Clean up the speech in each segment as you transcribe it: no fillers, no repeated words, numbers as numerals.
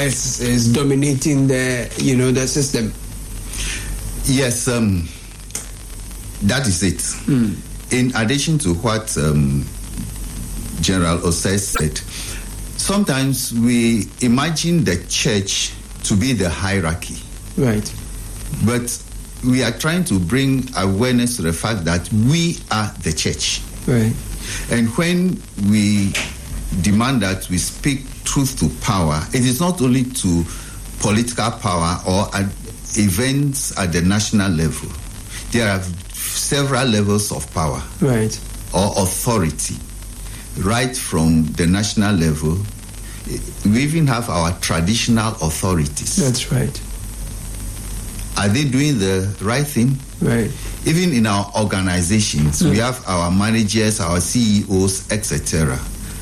is dominating the system. Yes, that is it. In addition to what General Osei said, sometimes we imagine the church to be the hierarchy. Right. But we are trying to bring awareness to the fact that we are the church. Right. And when we demand that we speak truth to power, it is not only to political power or at events at the national level. There are several levels of power, right, or authority, right from the national level. We even have our traditional authorities. That's right. Are they doing the right thing? Right. Even in our organizations, we have our managers, our CEOs, etc.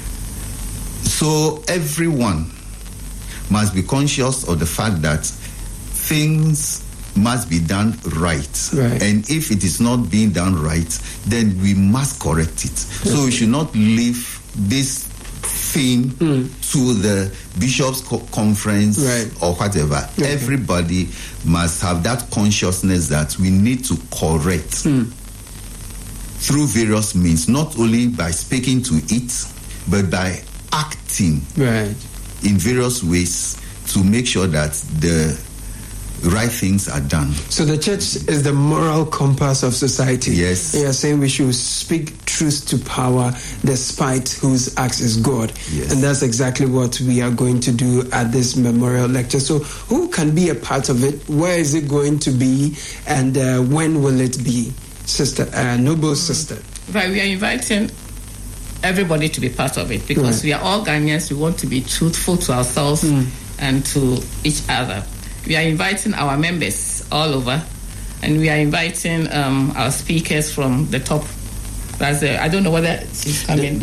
So everyone must be conscious of the fact that things must be done right. And if it is not being done right, then we must correct it. So we should not leave this thing to the bishops' conference or whatever. Everybody must have that consciousness that we need to correct through various means, not only by speaking to it, but by acting in various ways to make sure that the right things are done. So the church is the moral compass of society. Yes. You are saying we should speak truth to power despite whose acts is God. Yes. And that's exactly what we are going to do at this memorial lecture. So who can be a part of it? Where is it going to be? And when will it be? Sister, Noble Sister. Right, we are inviting everybody to be part of it because we are all Ghanaians. We want to be truthful to ourselves and to each other. We are inviting our members all over, and we are inviting our speakers from the top. I don't know whether she's coming.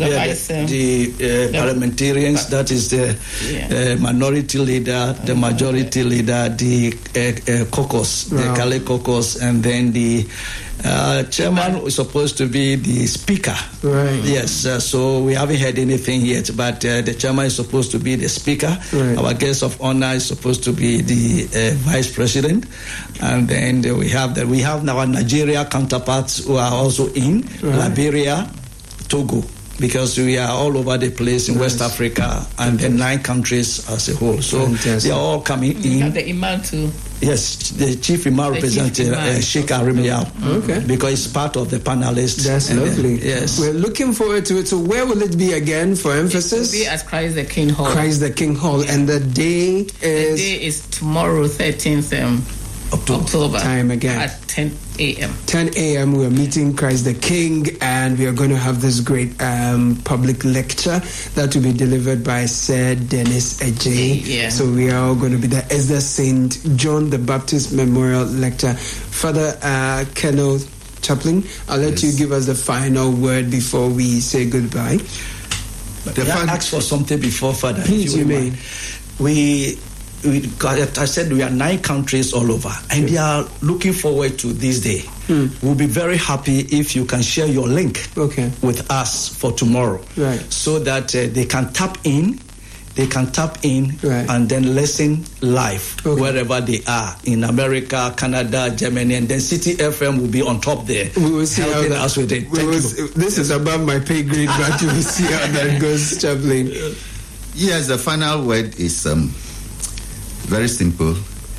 The parliamentarians, that is the minority leader, the majority leader, the caucus, the Calais caucus, and then the chairman is supposed to be the speaker. Right. Yes, so we haven't heard anything yet, but the chairman is supposed to be the speaker. Right. Our guest of honor is supposed to be the vice president, and then we have our Nigeria counterparts who are also in Liberia, Togo, because we are all over the place in West Africa and the 9 countries as a whole. So they are all coming in. We have the Imam too. Yes, the chief imam representative, Sheikh Arimiyao, because it's part of the panelists. That's lovely. Yes. We're looking forward to it. So where will it be again for emphasis? It will be at Christ the King Hall. Christ the King Hall. And the day is? The day is tomorrow, 13th October. Time again. At 10 a.m. 10 a.m. we're meeting Christ the King, and we are going to have this great public lecture that will be delivered by Sir Dennis Ejay. Yeah. So we are all going to be there. It's the St. John the Baptist Memorial Lecture. Father Kenneth Chaplain, I'll let you give us the final word before we say goodbye. Can I ask for something before, Father? Please, you may. I said we are 9 countries all over, and they are looking forward to this day. We'll be very happy if you can share your link with us for tomorrow, so that they can tap in. And then listen live wherever they are in America, Canada, Germany, and then City FM will be on top there. We will see helping us with it. This is above my pay grade, but we will see how that goes, Chaplain. Yes, the final word is very simple.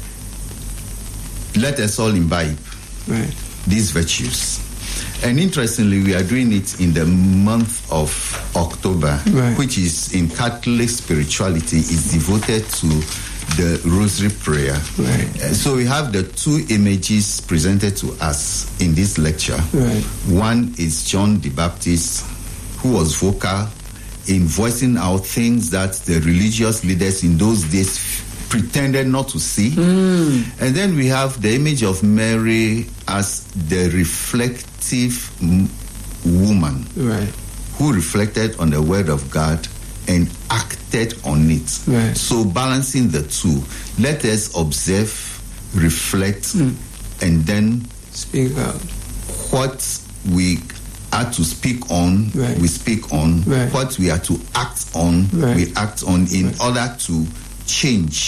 Let us all imbibe these virtues. And interestingly, we are doing it in the month of October, which is in Catholic spirituality, is devoted to the Rosary prayer. So we have the 2 images presented to us in this lecture. One is John the Baptist, who was vocal in voicing out things that the religious leaders in those days pretended not to see. And then we have the image of Mary as the reflective woman who reflected on the word of God and acted on it. So balancing the two, let us observe, reflect, and then speak out. What we are to speak on, we speak on. What we are to act on, we act on, in order to change